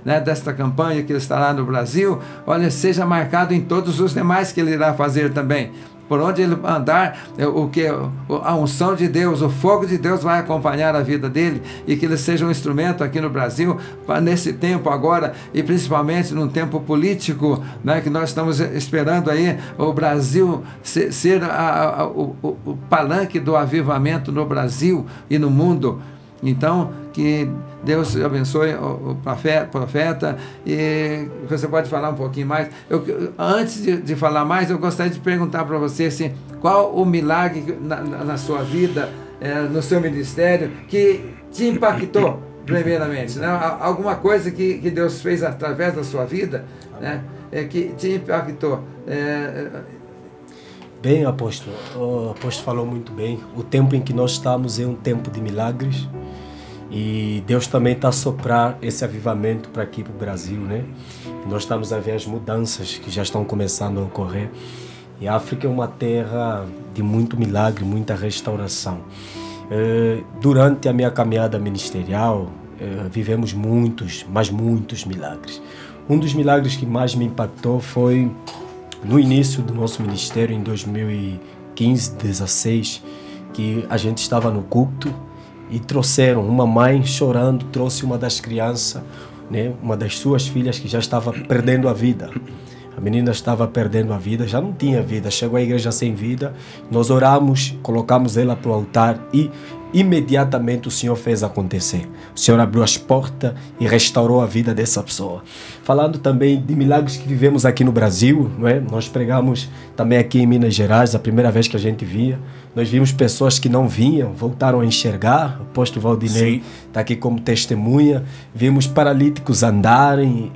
né, desta campanha que ele estará no Brasil, olha, seja marcado em todos os demais que ele irá fazer também. Por onde ele andar, a unção de Deus, o fogo de Deus vai acompanhar a vida dele, e que ele seja um instrumento aqui no Brasil, nesse tempo agora, e principalmente num tempo político, né, que nós estamos esperando aí o Brasil ser o palanque do avivamento no Brasil e no mundo. Então, que Deus abençoe o profeta, e você pode falar um pouquinho mais. Antes de falar mais, eu gostaria de perguntar para você assim, qual o milagre na sua vida, no seu ministério, que te impactou primeiramente, né? Alguma coisa que Deus fez através da sua vida, né? Que te impactou. Bem, apóstolo, o apóstolo falou muito bem. O tempo em que nós estamos é um tempo de milagres, e Deus também está a soprar esse avivamento para aqui, para o Brasil, né? E nós estamos a ver as mudanças que já estão começando a ocorrer. E a África é uma terra de muito milagre, muita restauração. Durante a minha caminhada ministerial, vivemos muitos milagres. Um dos milagres que mais me impactou foi no início do nosso ministério, em 2015, 2016, que a gente estava no culto e trouxeram uma mãe chorando, trouxe uma das crianças, né, uma das suas filhas que já estava perdendo a vida. A menina estava perdendo a vida, já não tinha vida, chegou à igreja sem vida. Nós oramos, colocamos ela para o altar e imediatamente o Senhor fez acontecer. O Senhor abriu as portas e restaurou a vida dessa pessoa. Falando também de milagres que vivemos aqui no Brasil, não é? Nós pregamos também aqui em Minas Gerais, a primeira vez que a gente via. Nós vimos pessoas que não vinham, voltaram a enxergar. O apóstolo Valdinei está aqui como testemunha. Vimos paralíticos andarem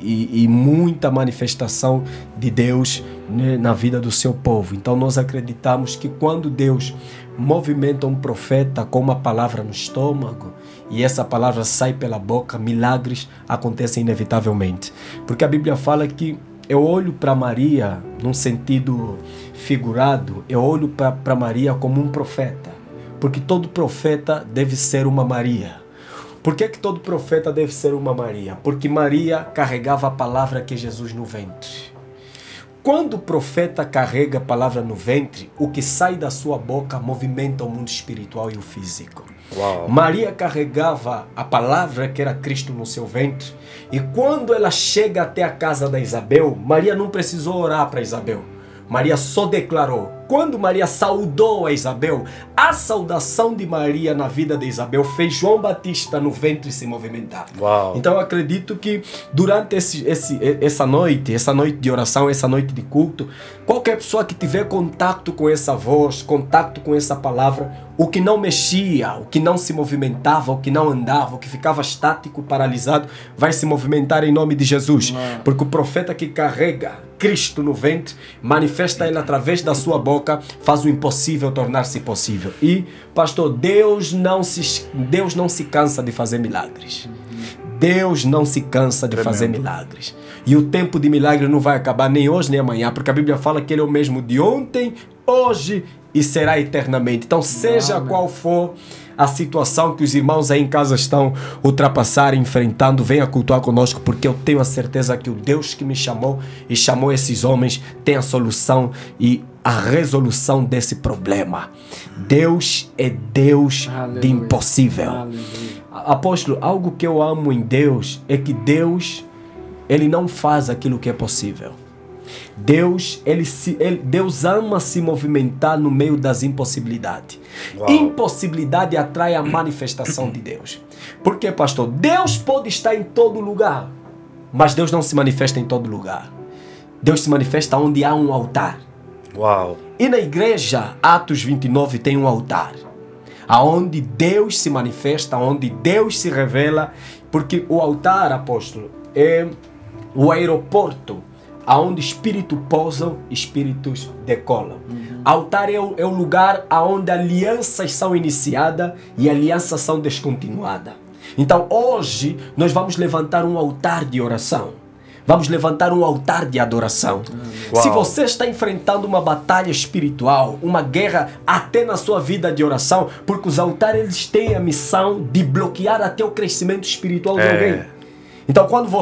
e muita manifestação de Deus, né, na vida do seu povo. Então nós acreditamos que quando Deus movimenta um profeta com uma palavra no estômago e essa palavra sai pela boca, milagres acontecem inevitavelmente. Porque a Bíblia fala que eu olho para Maria num sentido figurado, eu olho para Maria como um profeta, porque todo profeta deve ser uma Maria. Por que todo profeta deve ser uma Maria? Porque Maria carregava a palavra que é Jesus no ventre. Quando o profeta carrega a palavra no ventre, o que sai da sua boca movimenta o mundo espiritual e o físico. Uau. Maria carregava a palavra que era Cristo no seu ventre, e quando ela chega até a casa da Isabel, Maria não precisou orar para Isabel. Maria só declarou. Quando Maria saudou a Isabel, a saudação de Maria na vida de Isabel fez João Batista no ventre se movimentar. Uau. Então eu acredito que durante essa noite de oração, essa noite de culto, qualquer pessoa que tiver contato com essa voz, contato com essa palavra, o que não mexia, o que não se movimentava, o que não andava, o que ficava estático, paralisado, vai se movimentar em nome de Jesus. Porque o profeta que carrega Cristo no ventre, manifesta ele através da sua boca, faz o impossível tornar-se possível. E, pastor, Deus não se cansa de fazer milagres. Deus não se cansa de fazer milagres. E o tempo de milagre não vai acabar nem hoje nem amanhã, porque a Bíblia fala que Ele é o mesmo de ontem, hoje e será eternamente. Então, seja qual for a situação que os irmãos aí em casa estão ultrapassando, enfrentando, venha cultuar conosco, porque eu tenho a certeza que o Deus que me chamou e chamou esses homens tem a solução e a resolução desse problema. Deus é Deus de impossível. Apóstolo, algo que eu amo em Deus é que Deus, Ele não faz aquilo que é possível. Deus ama se movimentar no meio das impossibilidades. Uau. Impossibilidade atrai a manifestação de Deus. Por quê, pastor? Deus pode estar em todo lugar, mas Deus não se manifesta em todo lugar. Deus se manifesta onde há um altar. Uau. E na igreja, Atos 29 tem um altar, aonde Deus se manifesta, onde Deus se revela, porque o altar, apóstolo, é o aeroporto aonde espíritos pousam, espíritos decolam. Altar é o lugar aonde alianças são iniciadas e alianças são descontinuadas. Então hoje nós vamos levantar um altar de oração. Vamos levantar um altar de adoração. Uau. Se você está enfrentando uma batalha espiritual, uma guerra até na sua vida de oração, porque os altares eles têm a missão de bloquear até o crescimento espiritual de alguém. Então quando